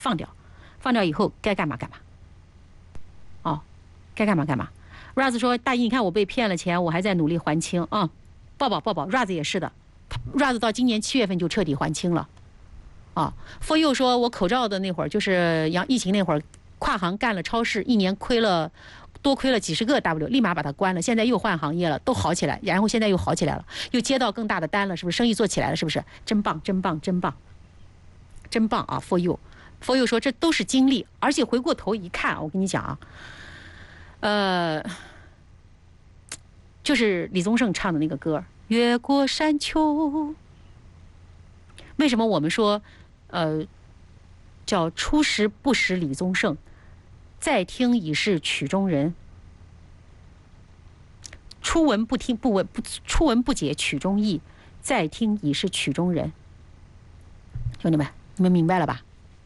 放掉，放掉以后该干嘛干嘛。哦，该干嘛干嘛。Raz 说：“大姨，你看我被骗了钱，我还在努力还清啊。抱抱抱抱 ，Raz 也是的 ，Raz 到今年7月份就彻底还清了。啊 ，For You 说，我口罩的那会儿就是疫情那会儿，跨行干了超市，1年多亏了几十个 W， 立马把它关了，现在又换行业了，都好起来，然后现在又好起来了，又接到更大的单了，是不是？生意做起来了，是不是？真棒，真棒，真棒，真棒啊 ！For You。”For You 说这都是经历，而且回过头一看，我跟你讲啊，就是李宗盛唱的那个歌《越过山丘》。为什么我们说，叫初识不识李宗盛，再听已是曲中人。初闻不解曲中意，再听已是曲中人。兄弟们，你们明白了吧？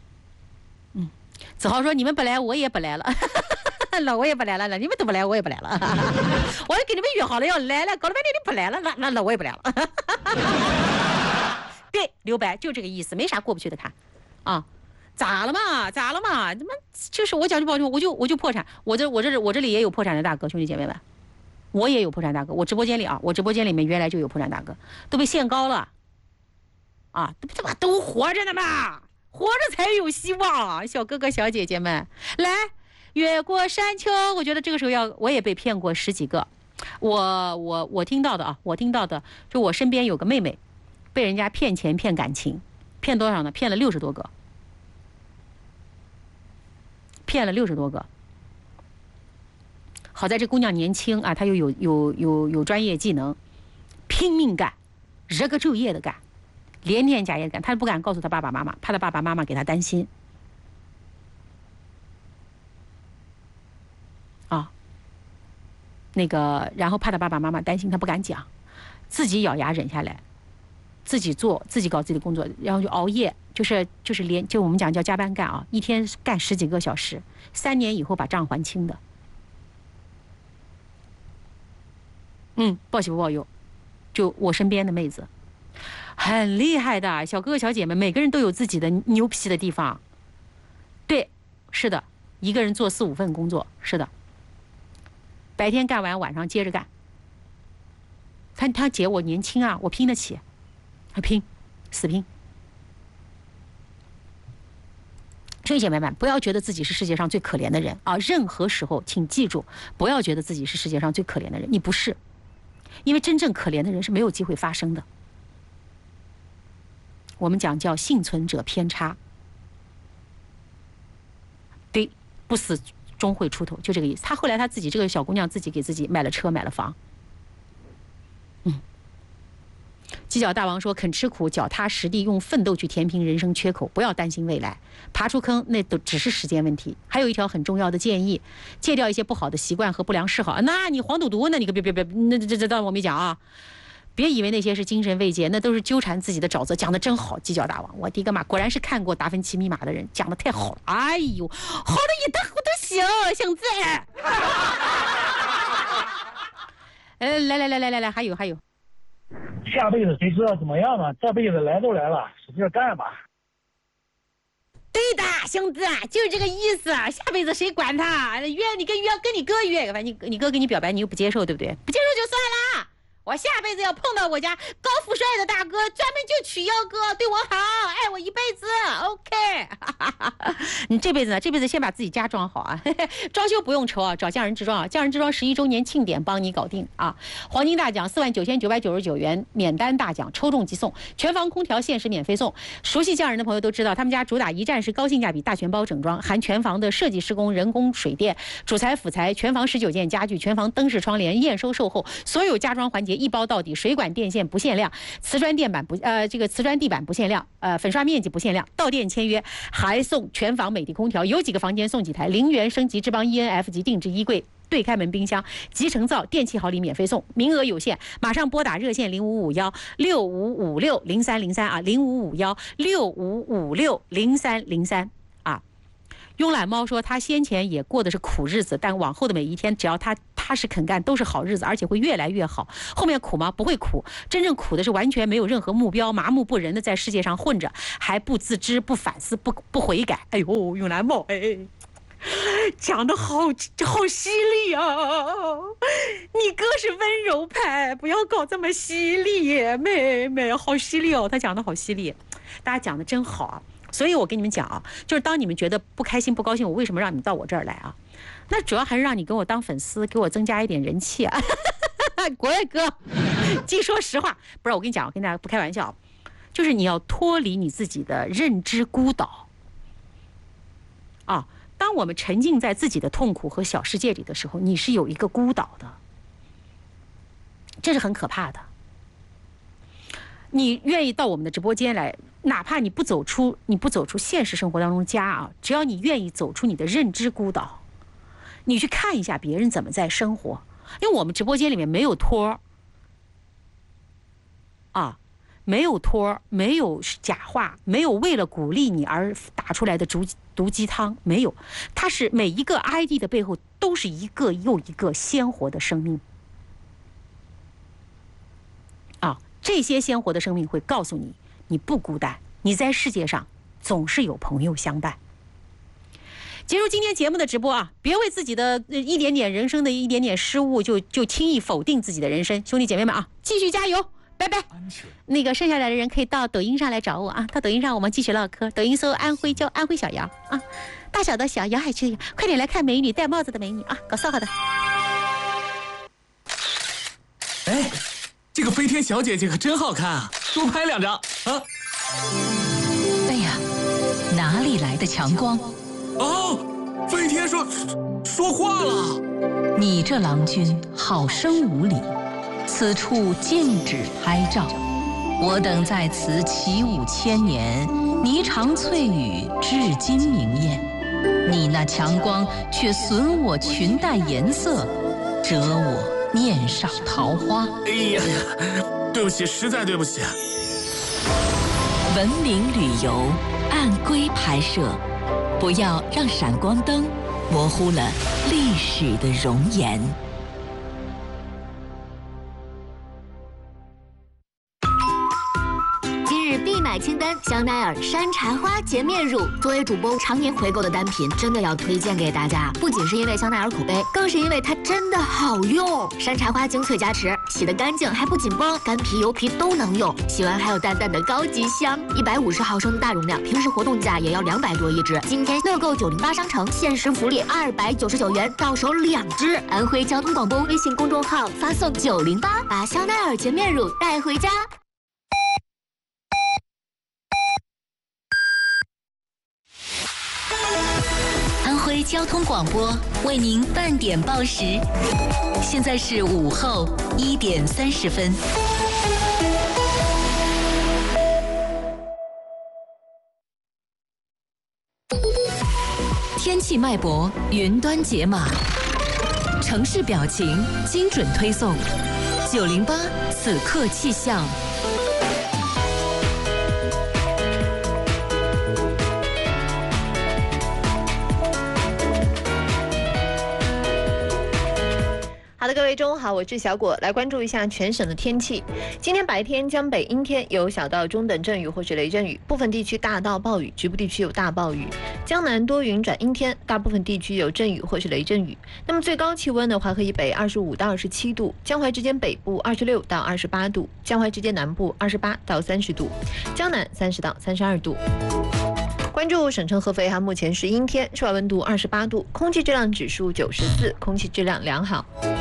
子豪说：“你们不来，我也不来了。那我也不来了，你们都不来，我也不来了。我跟你们约好了要来了，搞了半天你不来了，那我也不来了。对，留白就这个意思，没啥过不去的坎啊。咋了嘛？怎么就是我讲句不好听，我就破产。我这里也有破产的大哥，兄弟姐妹们，我也有破产大哥。我直播间里面原来就有破产大哥，都被限高了啊，都活着呢嘛。”活着才有希望，小哥哥小姐姐们，来越过山丘。我觉得这个时候我也被骗过10几个。我听到的，就我身边有个妹妹，被人家骗钱骗感情，骗多少呢？骗了60多个，好在这姑娘年轻啊，她又有专业技能，拼命干，日个昼夜的干。连天假夜干，他不敢告诉他爸爸妈妈，怕他爸爸妈妈给他担心。啊，然后怕他爸爸妈妈担心，他不敢讲，自己咬牙忍下来，自己做，自己搞自己的工作，然后就熬夜，就是我们讲叫加班干啊，一天干10几个小时，3年以后把账还清的。报喜不报忧，就我身边的妹子。很厉害的小哥哥小姐们，每个人都有自己的牛皮的地方。对，是的，一个人做4、5份工作，是的，白天干完，晚上接着干。他姐我年轻啊，我拼得起，还拼，死拼。兄弟姐妹们，不要觉得自己是世界上最可怜的人啊！任何时候，请记住，不要觉得自己是世界上最可怜的人，你不是，因为真正可怜的人是没有机会发生的。我们讲叫幸存者偏差，对，不死终会出头，就这个意思。后来自己这个小姑娘自己给自己买了车买了房。犄角大王说：“肯吃苦，脚踏实地，用奋斗去填平人生缺口，不要担心未来，爬出坑那都只是时间问题。”还有一条很重要的建议，戒掉一些不好的习惯和不良嗜好。那你黄赌毒，那你可别，那这当我没讲啊。别以为那些是精神慰藉，那都是纠缠自己的沼泽。讲的真好，犄角大王，我的个妈，果然是看过达芬奇密码的人，讲的太好了。哎呦，好的一塌糊涂行，兄弟。来，还有。 下辈子谁知道怎么样呢？这辈子来都来了，使劲干吧。 对的，兄弟，就是这个意思。下辈子谁管他？约你跟你哥约，反正你哥给你表白，你又不接受，对不对？不接受就算了。我下辈子要碰到我家高富帅的大哥，专门就娶幺哥，对我好，爱我一辈子 ，OK 。你这辈子先把自己家装好啊，装修不用愁啊，找匠人制装啊，匠人制装11周年庆典帮你搞定啊！黄金大奖49999元免单大奖，抽中即送，全房空调限时免费送。熟悉匠人的朋友都知道，他们家主打一站式高性价比大全包整装，含全房的设计施工、人工水电、主材辅材，全房19件家具，全房灯饰窗帘验收售后，所有家装环节一包到底，水管电线不限量，瓷砖地板不限量，粉刷面积不限量，到店签约还送全房美的空调，有几个房间送几台0元升级智邦 ENF 级定制衣柜。对开门冰箱、集成灶、电器好礼免费送，名额有限，马上拨打热线055165560303啊，055165560303啊。慵懒猫说，他先前也过的是苦日子，但往后的每一天，只要他踏实肯干，都是好日子，而且会越来越好。后面苦吗？不会苦，真正苦的是完全没有任何目标，麻木不仁的在世界上混着，还不自知、不反思、不悔改。哎呦，永兰某哎。讲得好犀利啊！你哥是温柔派，不要搞这么犀利，妹妹好犀利哦，他讲得好犀利，大家讲得真好啊！所以我跟你们讲啊，就是当你们觉得不开心、不高兴，我为什么让你们到我这儿来啊？那主要还是让你给我当粉丝，给我增加一点人气啊！国外哥，既说实话，不是我跟你讲，我跟大家不开玩笑，就是你要脱离你自己的认知孤岛啊。当我们沉浸在自己的痛苦和小世界里的时候，你是有一个孤岛的，这是很可怕的。你愿意到我们的直播间来，哪怕你不走出现实生活当中家啊，只要你愿意走出你的认知孤岛，你去看一下别人怎么在生活，因为我们直播间里面没有托啊。没有托，没有假话，没有为了鼓励你而打出来的毒鸡汤，没有。它是每一个 ID 的背后都是一个又一个鲜活的生命啊！这些鲜活的生命会告诉你，你不孤单，你在世界上总是有朋友相伴。结束今天节目的直播啊，别为自己的一点点人生的一点点失误就轻易否定自己的人生，兄弟姐妹们啊，继续加油！拜拜。那个剩下来的人可以到抖音上来找我啊，到抖音上我们继续唠嗑。抖音搜安徽叫安徽小姚啊，大小的小姚海区，快点来看美女，戴帽子的美女啊，搞骚好的。 哎，这个飞天小姐姐可真好看啊，多拍2张啊！ 哎呀，哪里来的强光？ 哦，飞天说话了。 你这郎君好生无礼。此处禁止拍照，我等在此起舞1000年，霓裳翠羽至今明艳。你那强光却损我裙带颜色，折我面上桃花。 哎呀，对不起，实在对不起。 文明旅游，按规拍摄，不要让闪光灯模糊了历史的容颜。 必买清单，香奈儿山茶花洁面乳。作为主播常年回购的单品，真的要推荐给大家。不仅是因为香奈儿口碑，更是因为它真的好用。山茶花精粹加持，洗得干净还不紧绷，干皮油皮都能用。洗完还有淡淡的高级香。150毫升的大容量，平时活动价也要200多一支。今天乐购908商城限时福利299元，到手2支。安徽交通广播微信公众号发送908，把香奈儿洁面乳带回家。 安徽交通广播为您半点报时，现在是午后1点30分。天气脉搏，云端解码，城市表情，精准推送。908此刻气象。 好的，各位中午好，我是小果，来关注一下全省的天气。今天白天江北阴天，有小到中等阵雨或是雷阵雨，部分地区大到暴雨，局部地区有大暴雨。江南多云转阴天，大部分地区有阵雨或是雷阵雨。那么最高气温呢，淮河以北25到27度，江淮之间北部26到28度，江淮之间南部28到30度，江南30到32度。关注省城合肥哈，目前是阴天，室外温度28度，空气质量指数94，空气质量良好。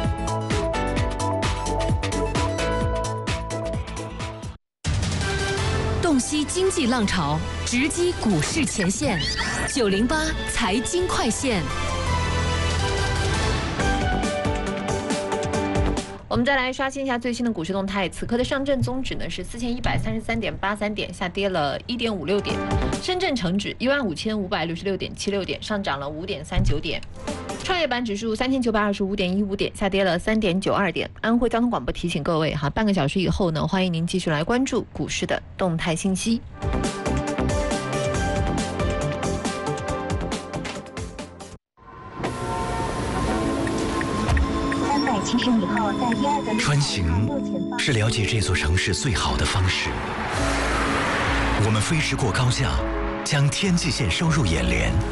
洞悉经济浪潮，直击股市前线，908财经快线。 我们再来刷新一下最新的股市动态。此刻的上证综指呢是4133.83点，下跌了1.56点；深圳成指15566.76点，上涨了5.39点；创业板指数3925.15点，下跌了3.92点。安徽交通广播提醒各位哈，半个小时以后呢，欢迎您继续来关注股市的动态信息。 穿行是了解这座城市最好的方式。我们飞驰过高架，将天际线收入眼帘。